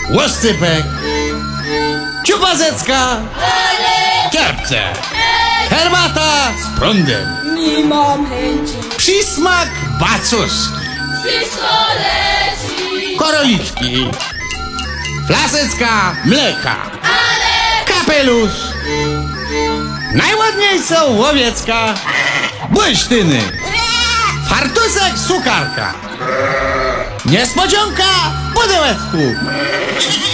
łoscypek, ciupazecka, kierpce, herbata z prądem, Nie mam chęci, przysmak bacuski, wszystko leci, koroliczki, flaseczka mleka, ale kapelusz, najładniejsza łowiecka, bursztyny, fartusek sukarka, niespodzianka w pudełeczku.